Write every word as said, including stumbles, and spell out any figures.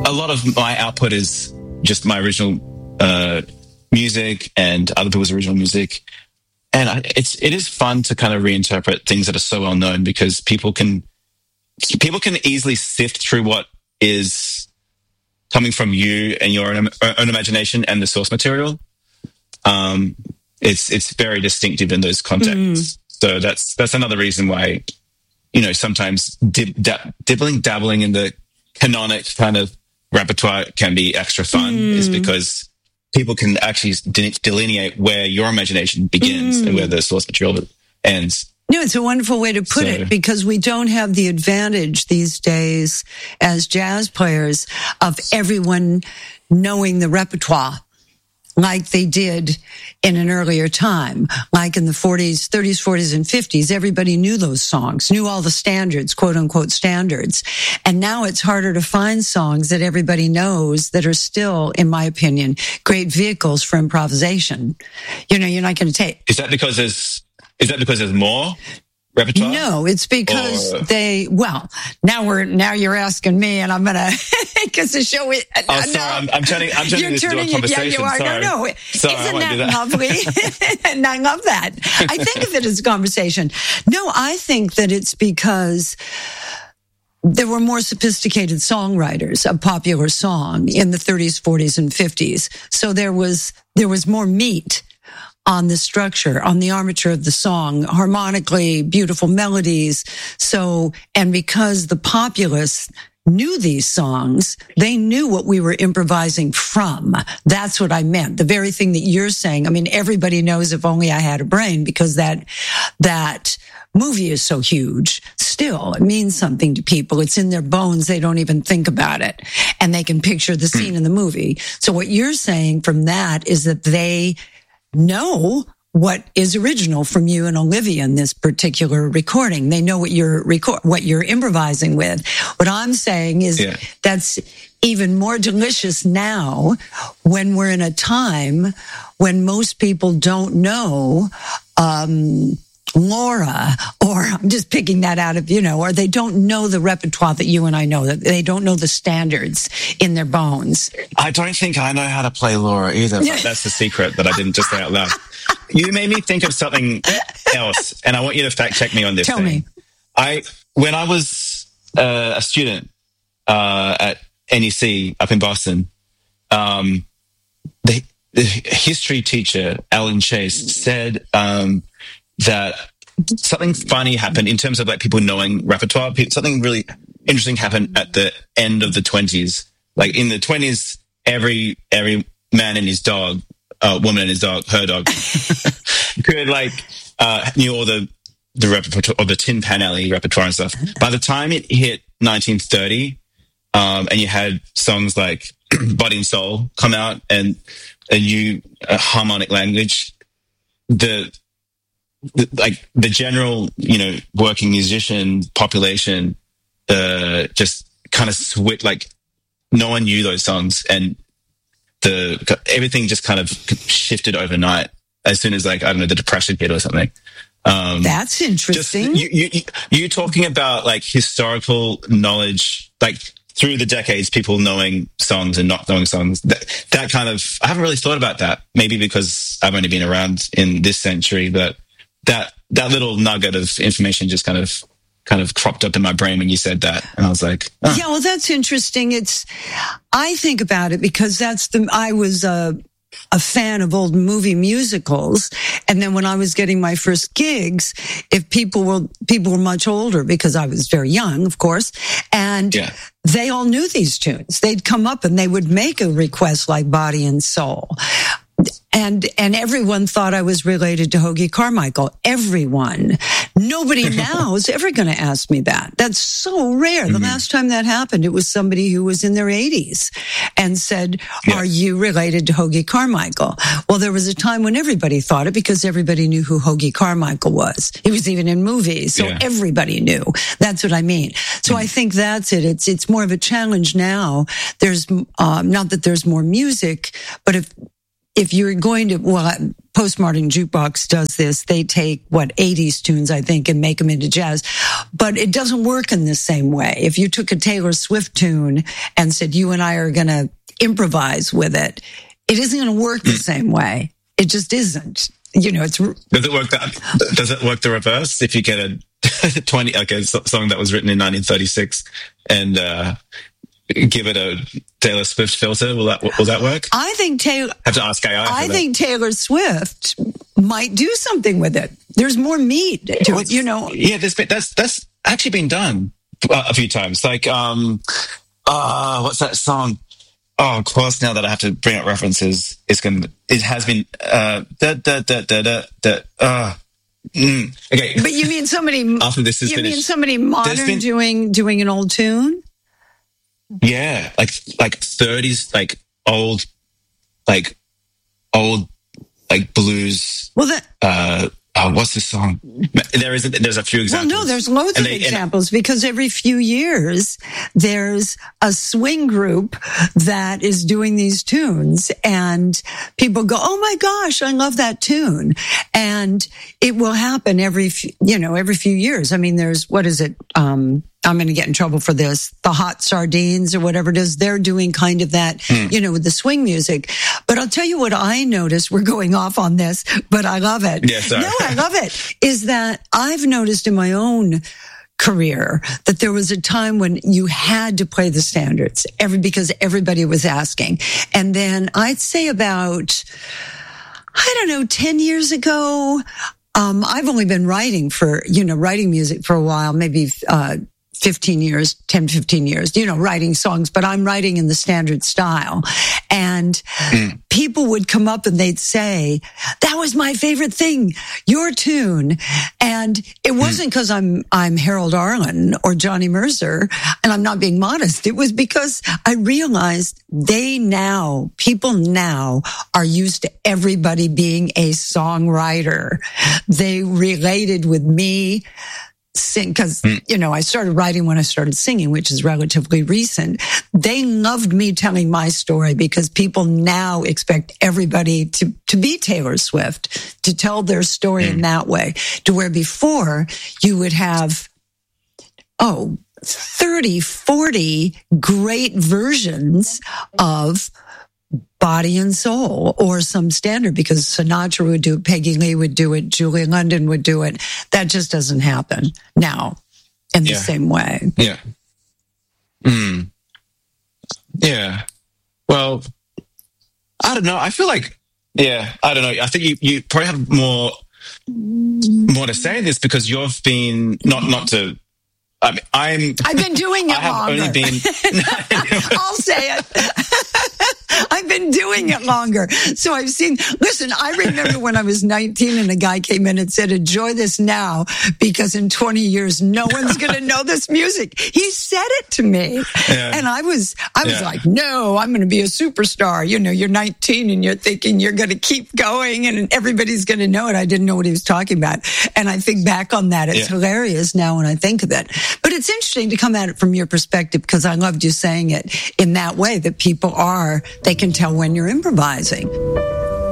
a lot of my output is just my original uh, music and other people's original music. And I, it's, it is fun to kind of reinterpret things that are so well known, because people can, people can easily sift through what is coming from you and your own, own imagination and the source material. Um, it's, it's very distinctive in those contexts. Mm. So that's, that's another reason why, you know, sometimes dib, dab, dibbling, dabbling in the canonic kind of repertoire can be extra fun, mm. is because people can actually delineate where your imagination begins mm. and where the source material ends. No, it's a wonderful way to put so, it, because we don't have the advantage these days as jazz players of everyone knowing the repertoire like they did in an earlier time, like in the forties, thirties, forties, and fifties. Everybody knew those songs, knew all the standards, quote unquote standards. And now it's harder to find songs that everybody knows that are still, in my opinion, great vehicles for improvisation. You know, you're not going to take... Is that because there's, is that because there's more repertoire? No, it's because or... they, well, now we're, now you're asking me, and I'm going to, because the show is, oh, no, sorry, I'm, I'm turning, I'm turning this into a conversation. Yeah, you are. Sorry. No, no. Sorry, Isn't that, that lovely? And I love that. I think of it as a conversation. No, I think that it's because there were more sophisticated songwriters of popular song in the thirties, forties, and fifties. So there was, there was more meat on the structure, on the armature of the song, harmonically, beautiful melodies. So, and because the populace knew these songs, they knew what we were improvising from. That's what I meant. The very thing that you're saying. I mean, everybody knows If Only I Had a Brain, because that, that movie is so huge. Still, it means something to people. It's in their bones. They don't even think about it. And they can picture the scene in the movie. So what you're saying from that is that they know what is original from you and Olivia in this particular recording. They know what you're record, what you're improvising with. What I'm saying is yeah. that's even more delicious now, when we're in a time when most people don't know, um, Laura, or I'm just picking that out of, you know, or they don't know the repertoire that you and I know, that they don't know the standards in their bones. I don't think I know how to play Laura either. But that's the secret that I didn't just say out loud. You made me think of something else, and I want you to fact check me on this. Tell thing. me. I, when I was uh, a student uh, at N E C up in Boston, um, the, the history teacher, Alan Chase, said, um, that something funny happened in terms of like people knowing repertoire. Something really interesting happened at the end of the twenties. Like in the twenties, every every man and his dog, uh, woman and his dog, her dog, could like uh, knew all the the repertoire or the Tin Pan Alley repertoire and stuff. By the time it hit nineteen thirty, um, and you had songs like Body and Soul come out and a new uh, harmonic language, the like the general, you know, working musician population, uh, just kind of switch, like no one knew those songs, and the, everything just kind of shifted overnight as soon as, like, I don't know, the Depression hit or something. Um, That's interesting. Just, you, you, you talking about like historical knowledge, like through the decades, people knowing songs and not knowing songs, that, that kind of, I haven't really thought about that. Maybe because I've only been around in this century, but that that little nugget of information just kind of kind of cropped up in my brain when you said that, and I was like, oh. yeah, well, that's interesting. It's I think about it because that's the I was a a fan of old movie musicals, and then when I was getting my first gigs, if people were people were much older, because I was very young, of course, and yeah. they all knew these tunes. They'd come up and they would make a request like Body and Soul. And, and everyone thought I was related to Hoagy Carmichael. Everyone. Nobody now is ever going to ask me that. That's so rare. The mm-hmm. last time that happened, it was somebody who was in their eighties and said, yeah. are you related to Hoagy Carmichael? Well, there was a time when everybody thought it because everybody knew who Hoagy Carmichael was. He was even in movies. So yeah. everybody knew. That's what I mean. So mm-hmm. I think that's it. It's, it's more of a challenge now. There's, um, not that there's more music, but if, if you're going to, well, Postmodern Jukebox does this. They take, what, eighties tunes, I think, and make them into jazz. But it doesn't work in the same way. If you took a Taylor Swift tune and said, you and I are going to improvise with it, it isn't going to work the same way. It just isn't. You know, it's... Does it work that, does it work the reverse? If you get a twenty, like a song that was written in nineteen thirty-six and, uh, give it a Taylor Swift filter, will that will that work? I think Taylor. Have to ask A I. I that. think Taylor Swift might do something with it. There's more meat to well, it, you know. Yeah, there's been, that's that's actually been done uh, a few times. Like, um, uh, what's that song? Oh, of course. Now that I have to bring up references, it's going. It has been. Uh, da da da da da. da uh, mm. Okay. But you mean somebody after this is you finished? You mean somebody modern been, doing doing an old tune? Yeah, like like thirties, like old, like old, like blues. Well, that. Uh, uh, what's the song? There is. A, there's a few examples. Well, no, there's loads and of they, examples because every few years there's a swing group that is doing these tunes, and people go, "Oh my gosh, I love that tune!" And it will happen every, few, you know, every few years. I mean, there's what is it? Um, I'm going to get in trouble for this. The Hot Sardines or whatever it is, they're doing kind of that, mm. you know, with the swing music. But I'll tell you what I noticed. We're going off on this, but I love it. Yeah, sorry. No, I love it. Is that I've noticed in my own career that there was a time when you had to play the standards every, because everybody was asking. And then I'd say about, I don't know, ten years ago, um, I've only been writing for, you know, writing music for a while, maybe, uh, fifteen years, ten, fifteen years, you know, writing songs, but I'm writing in the standard style. And mm. people would come up and they'd say, that was my favorite thing, your tune. And it wasn't because mm. I'm, I'm Harold Arlen or Johnny Mercer, and I'm not being modest. It was because I realized they now, people now are used to everybody being a songwriter. They related with me. Sing because mm. you know I started writing when I started singing, which is relatively recent. They loved me telling my story because people now expect everybody to to be Taylor Swift, to tell their story mm. in that way. To where before you would have oh thirty, forty great versions of Body and Soul or some standard, because Sinatra would do it, Peggy Lee would do it, Julie London would do it. That just doesn't happen now in the yeah. same way. Yeah. Mm. Yeah. Well, I don't know. I feel like, yeah, I don't know. I think you, you probably have more, more to say in this because you've been, not, not to, I mean, I'm. I've been doing it I have longer. Only been. I'll say it. I've been doing it longer. So I've seen, listen, I remember when I was nineteen and a guy came in and said, enjoy this now because in twenty years, no one's going to know this music. He said it to me. Yeah. And I was, I was yeah. like, no, I'm going to be a superstar. You know, you're nineteen and you're thinking you're going to keep going and everybody's going to know it. I didn't know what he was talking about. And I think back on that. It's yeah. hilarious now when I think of it. But it's interesting to come at it from your perspective because I loved you saying it in that way that people are, they can tell when you're improvising.